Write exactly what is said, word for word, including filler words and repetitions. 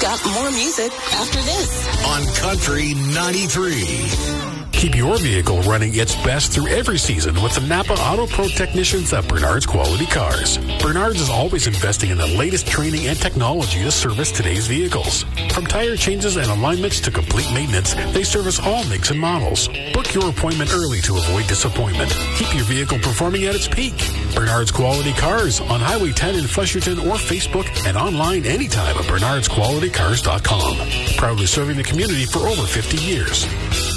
got more music after this. On Country ninety-three. Keep your vehicle running its best through every season with the Napa Auto Pro technicians at Bernard's Quality Cars. Bernard's is always investing in the latest training and technology to service today's vehicles. From tire changes and alignments to complete maintenance, they service all makes and models. Book your appointment early to avoid disappointment. Keep your vehicle performing at its peak. Bernard's Quality Cars on Highway ten in Flesherton or Facebook and online anytime at bernards quality cars dot com. Proudly serving the community for over fifty years.